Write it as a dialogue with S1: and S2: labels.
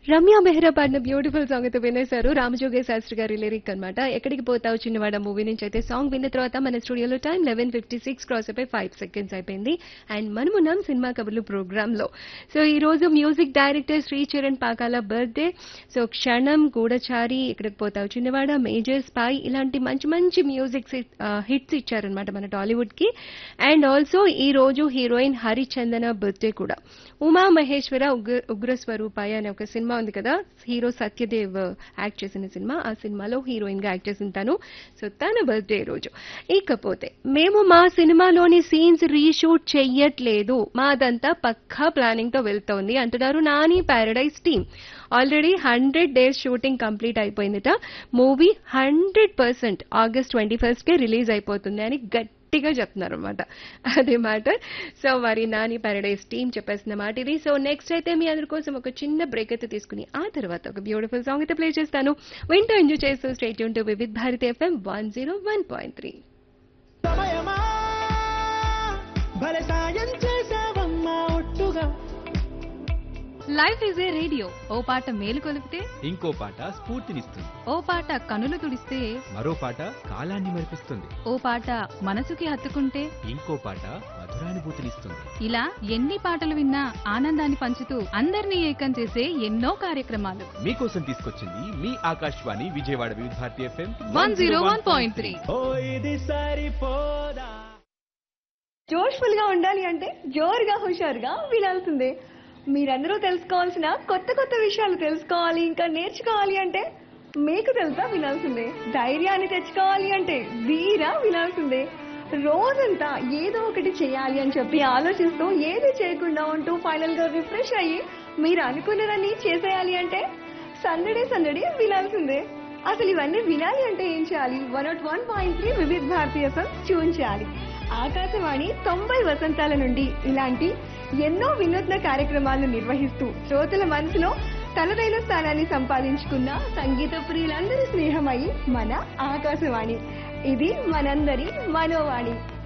S1: రమ్య మెహ్రా పాడిన beautiful song అయితే వినేశారు. రామజోగే శాస్త్రి గారి లిరిక్ అన్నమాట. ఎక్కడికి పోతావు చిన్నవాడ మూవీ నుంచి అయితే సాంగ్ విన్న తర్వాత మన స్టూడియోలో టైం 11:56 క్రాస్ అయిపోయి 5 సెకండ్స్ అయిపోయింది. అండ్ మనమున్నాం సినిమా కబుర్లు ప్రోగ్రామ్ లో. సో ఈ రోజు music director Shri Charan Pakala birthday. So క్షణం, గూఢచారి, ఎక్కడికి పోతావు చిన్నవాడ, మేజర్ స్పై ఇలాంటి మంచి మంచి మ్యూజిక్ హిట్స్ ఇచ్చారనమాట మన టాలీవుడ్ కి. అండ్ ఆల్సో ఈ రోజు హీరోయిన్ హరిచందన బర్త్డే కూడా. ఉమా మహేశ్వర ఉగ్ర స్వరూపాయ అనే ఒక సినిమా ఉంది కదా, హీరో సత్యదేవ్ యాక్ట్ చేసిన సినిమా. ఆ సినిమాలో హీరోయిన్ గా యాక్ట్ చేసిన తను. సో తన బర్త్డే రోజు. ఇకపోతే మేము మా సినిమాలోని సీన్స్ రీషూట్ చెయ్యట్లేదు, మాదంతా పక్కా ప్లానింగ్ తో వెళ్తోంది అంటున్నారు Nani Paradise team. Already 100 days shooting complete అయిపోయిందిట. Movie 100% August 21st కే రిలీజ్ అయిపోతుంది అని గట్టిగా చెప్తున్నారు అనమాట. అదే మ్యాటర్. సో మరి నాని ప్యారడైజ్ టీమ్ చెప్పేసిన మాట ఇది. సో నెక్స్ట్ అయితే మీ అందరి కోసం ఒక చిన్న బ్రేక్ అయితే తీసుకుని ఆ తర్వాత ఒక బ్యూటిఫుల్ సాంగ్ అయితే ప్లే చేస్తాను. వింటూ ఎంజాయ్ చేస్తూ state Yoon to Vividh Bharati FM 101.3.
S2: సమయమా భలే సాయం చేసావమ్మా ఒట్టుగా.
S3: Life is a radio. ఓ పాట మేలు కొలిపితే
S4: ఇంకో పాట స్ఫూర్తినిస్తుంది.
S3: ఓ పాట కనులు తుడిస్తే
S4: మరో పాట కాలాన్ని మరిపిస్తుంది.
S3: ఓ పాట మనసుకి హత్తుకుంటే
S4: ఇంకో పాట మధురానుభూతినిస్తుంది.
S3: ఇలా ఎన్ని పాటలు విన్నా ఆనందాన్ని పంచుతూ అందరినీ ఏకం చేసే ఎన్నో కార్యక్రమాలు
S4: మీకోసం తీసుకొచ్చింది మీ ఆకాశవాణి విజయవాడ వివిధ భారతి FM
S3: 101.3.
S2: ఓ ఇది సరిపోదా.
S5: జోష్ఫుల్ గా ఉండాలి అంటే జోరుగా హుషారుగా వినాల్సిందే. మీరందరూ తెలుసుకోవాల్సిన కొత్త కొత్త విషయాలు తెలుసుకోవాలి, ఇంకా నేర్చుకోవాలి అంటే మీకు తెలుసా వినాల్సిందే. ధైర్యాన్ని తెచ్చుకోవాలి అంటే వీరా వినాల్సిందే. రోజంతా ఏదో ఒకటి చేయాలి అని చెప్పి ఆలోచిస్తూ ఏది చేయకుండా ఉంటూ ఫైనల్ గా రిఫ్రెష్ అయ్యి మీరు అనుకున్నదాన్ని చేసేయాలి అంటే సందడి సందడి వినాల్సిందే. అసలు ఇవన్నీ వినాలి అంటే ఏం చేయాలి? 101.3 వివిధ భారతీయ ట్యూన్ చేయాలి. ఆకాశవాణి 90 వసంతాల నుండి ఇలాంటి ఎన్నో వినూత్న కార్యక్రమాలను నిర్వహిస్తూ శ్రోతల మనసులో తనదైన స్థానాన్ని సంపాదించుకున్న సంగీత ప్రియులందరి స్నేహమై మన ఆకాశవాణి. ఇది మనందరి మనోవాణి.